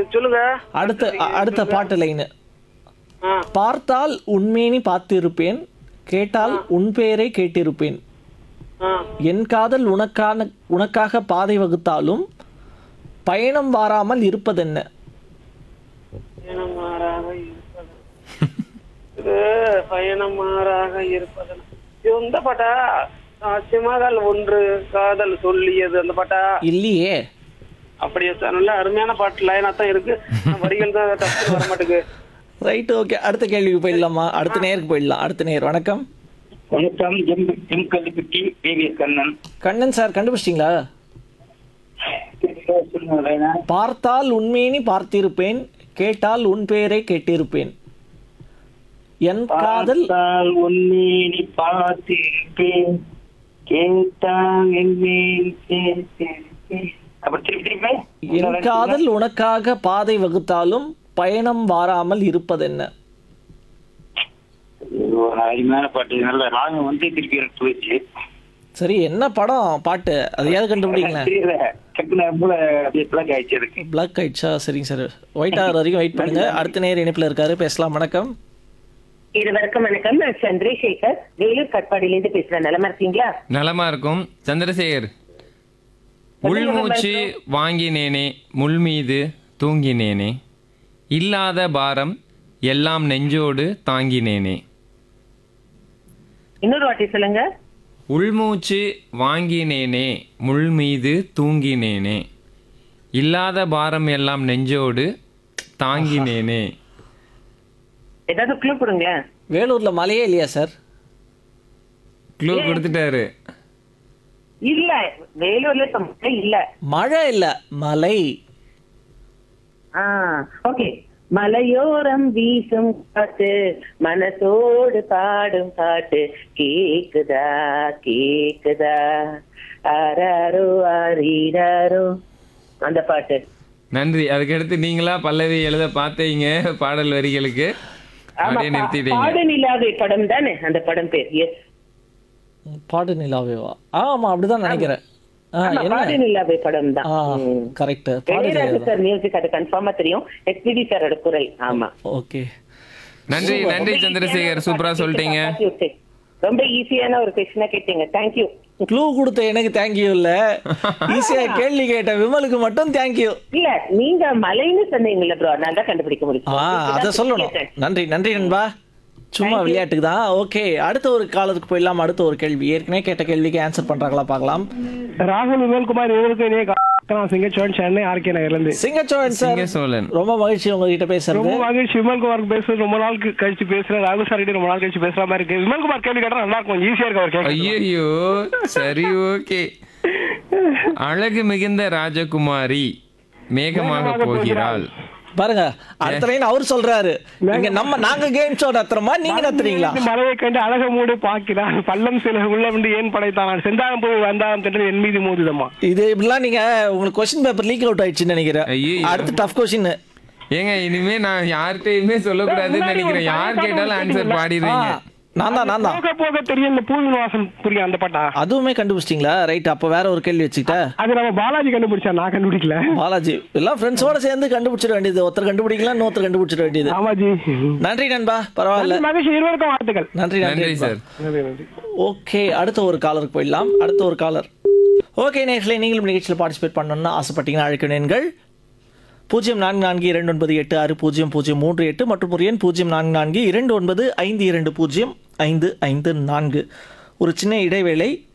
சொல்லுங்க. அடுத்த பாட்டு லைனு. ஆ, பார்த்தால் உன்மேனி பார்த்திருப்பேன், கேட்டால் உன் பெயரை கேட்டிருப்பேன், ஆ. என் காதல் உனக்காக பாதை வகுத்தாலும் பயணம் வாராமல் இருப்பதென்ன? பயணம் மாறாக இருப்பது. இது பயணம் மாறாக இருப்பது. இது இந்த பாட்டா? சிமகால் ஒன்று காதல் சொல்லியது அந்த பாட்டா? இல்லையே. அப்படியே சார், நல்ல அருமையான பாட்டு லைனா தான் இருக்கு. வரிகள் தான் டக்குனு வர மாட்டேங்குது. Right, okay. அடுத்த கேள்விக்கு போயிடலாமா? அடுத்த நேருக்கு போயிடலாம். அடுத்த நேர். வணக்கம். வணக்கம். M Kallipatti PVS Kannan. Kannan sir, கண்டுபிடிச்சிட்டிங்களா? சொல்லுங்க. பார்த்தால் உன்மேனி பார்த்திருப்பேன், கேட்டால் உன் பெயரை கேட்டிருப்பேன், என் காதல் பார்த்தால் உன்மேனி பார்த்திருப்பேன், கேட்டால் என் மேல் கேட்டிருப்பேன். அப்புறம் திருப்பி என் காதல் உனக்காக பாதை வகுத்தாலும் பயணம் வாராமல் இருப்பதென்ன? அருமையான பாட்டு. நல்ல ராகம் வந்து திருப்பி எனக்கு போயிடுச்சு. சரி, என்ன படம் பாட்டு அதையாவது கண்டுபிடிங்களேன். தெரியல, டக்குனு போல அப்படியே பிளாக் ஆயிடுச்சு இருக்கு. பிளாக் ஆயிடுச்சா? சரிங்க சார், ஒயிட் ஆகிற வரைக்கும் வெயிட் பண்ணுங்க. அடுத்த நேர் இணைப்பில் இருக்காரு, பேசலாம். வணக்கம். இருவருக்கும் வணக்கம். நான் சந்திரசேகர், வேலூர் கட்பாடியிலிருந்து பேசுறேன். நலமா இருக்கீங்களா? நலமா இருக்கும் சந்திரசேகர். உள்மூச்சு வாங்கினேனே, முள் மீது தூங்கினேனே, இல்லாத பாரம் எல்லாம் நெஞ்சோடு தாங்கினேனே. இன்னொரு வாட்டி சொல்லுங்க. உள்மூச்சு வாங்கினேனே, முள் மீது தூங்கினேனே, இல்லாத பாரம் எல்லாம் நெஞ்சோடு தாங்கினேனே. ஏதாவது க்ளூ கொடுங்களேன். வேலூர்ல மலையே இல்லையா சார்? க்ளூ கொடுத்துட்டாரு. இல்ல, வேலூர்ல இப்ப மழை இல்ல. மழை இல்ல, மலை. ஓகே. மலையோரம் வீசும் காத்து, மனசோடு பாடும் பாட்டு, கேக்குதா கேக்குதா, ஆராரோ ஆரீராரோ, அந்த பாட்டு. நன்றி. அதுக்கடுத்து நீங்களா பல்லவி எழுத பார்த்தீங்க பாடல் வரிகளுக்கு, அப்படியே நிறுத்திட்டீங்க. பாடு நிலாவே படம் தானே அந்த படம் பேர்? எஸ், பாடு நிலாவேவா? ஆமா, அப்படிதான் நினைக்கிறேன். பாடு நிலாவே படம் தான். கரெக்ட். இளையராஜா சார் மியூசிக், அது கன்ஃபார்மா தெரியும். எஸ்பிபி சாரோட குரல். ஆமா, ஓகே. நன்றி நன்றி சந்திரசேகர், சூப்பரா சொல்லிட்டீங்க. ரொம்ப ஈஸியான ஒரு கொஸ்டினா கேட்டீங்க. தேங்க்யூ. க்ளூ கொடுத்த எனக்கு தேங்க்யூ இல்ல, ஈஸியா கேள்வி கேட்ட விமலுக்கு மட்டும் தேங்க்யூ. இல்ல, நீங்க மலைன்னு சொன்னீங்கல்ல ப்ரோ, நான் தான் கண்டுபிடிக்க முடியும். அத சொல்லணும். நன்றி நன்றி நண்பா, சும்மா விளையாட்டுக்கு தான். ஓகே, அடுத்த ஒரு காலத்துக்கு போயிடலாம். அடுத்த ஒரு கேள்வி, ஏற்கனவே கேட்ட கேள்விக்கு ஆன்சர் பண்றாங்களா பார்க்கலாம். ராகுல் விமல்குமார் சிங்கச்சோழன், சென்னை ஆர்கே நகர்ல இருந்து. சிங்கச்சோழன் சார், சோழன், ரொம்ப மகிழ்ச்சி உங்ககிட்ட பேசுறது. ரொம்ப மகிழ்ச்சி. விமல்குமார் பேசுறது ரொம்ப நாள் கழிச்சு பேசுறேன். ராகுல் சார் கிட்ட ரொம்ப நாள் கழிச்சு பேசுற மாதிரி இருக்கு. விமல்குமார் கேள்வி கேட்டா நல்லா இருக்கும், ஈஸியா இருக்கு அவர் கேட்க. ஐயோ சரி, ஓகே. அழகு மிகுந்த ராஜகுமாரி மேகமாக போகிறாள். பாருங்க, அடுத்த லைன் அவர் சொல்றாரு. நாங்க கேம் ஷோ நடத்துறோமா, நீங்க நடத்துறீங்களா? மலையை கண்டு அழக மூடு பாக்கிறான், பள்ளம் சில உள்ள வந்து ஏன் படைத்தான், செந்தாழம் போய் வந்தாம் தென்று என் மீது மோதுதமா. இது இப்படிலாம் நீங்க உங்களுக்கு கொஸ்டின் பேப்பர் லீக் அவுட் ஆயிடுச்சுன்னு நினைக்கிறேன். அடுத்து டஃப் கொஸ்டின். ஏங்க, இனிமே நான் யார்கிட்டயுமே சொல்லக்கூடாதுன்னு நினைக்கிறேன். யார் கேட்டாலும் ஆன்சர் பாடிடுறீங்க. நான் தான் போக தெரியும். இந்த பூவின் வாசம் புரியும் அந்த பாட்டா? அதுவுமே கண்டுபிடிச்சிட்டீங்களா? ரைட், அப்ப வேற ஒரு கேள்வி வச்சுக்கிட்ட. அது நம்ம பாலாஜி கண்டுபிடிச்சா, நான் கண்டுபிடிக்கல. பாலாஜி எல்லாம் ஃப்ரெண்ட்ஸோட சேர்ந்து கண்டுபிடிச்சிட வேண்டியது. ஒருத்தர் கண்டுபிடிக்கலாம், இன்னொருத்தர் கண்டுபிடிச்சிட வேண்டியது. ஆமாஜி. நன்றி நண்பா, பரவாயில்ல. மகிழ்ச்சி, இருவருக்கும் வாழ்த்துக்கள். நன்றி நன்றி சார். ஓகே, அடுத்த ஒரு காலருக்கு போயிடலாம். அடுத்த ஒரு காலர். ஓகே நேயர்களே, நீங்களும் நிகழ்ச்சியில் பார்ட்டிசிபேட் பண்ணணும்னா ஆசைப்பட்டீங்கன்னா அழைக்க எண்கள் 0442960038 மற்றும் ஒரு எண் 044295205554. ஒரு சின்ன இடைவேளை.